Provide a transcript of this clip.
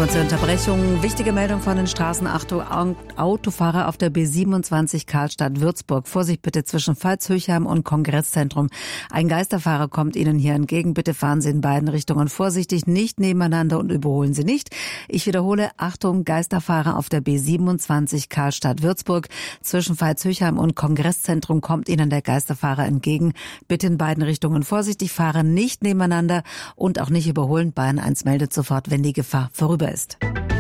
Kurze Unterbrechung. Wichtige Meldung von den Straßen. Achtung, Autofahrer auf der B27 Karlstadt-Würzburg. Vorsicht bitte zwischen Pfalz-Höchheim und Kongresszentrum. Ein Geisterfahrer kommt Ihnen hier entgegen. Bitte fahren Sie in beiden Richtungen vorsichtig, nicht nebeneinander und überholen Sie nicht. Ich wiederhole, Achtung, Geisterfahrer auf der B27 Karlstadt-Würzburg. Zwischen Pfalz-Höchheim und Kongresszentrum kommt Ihnen der Geisterfahrer entgegen. Bitte in beiden Richtungen vorsichtig fahren, nicht nebeneinander und auch nicht überholen. Bayern 1 meldet sofort, wenn die Gefahr vorüber ist.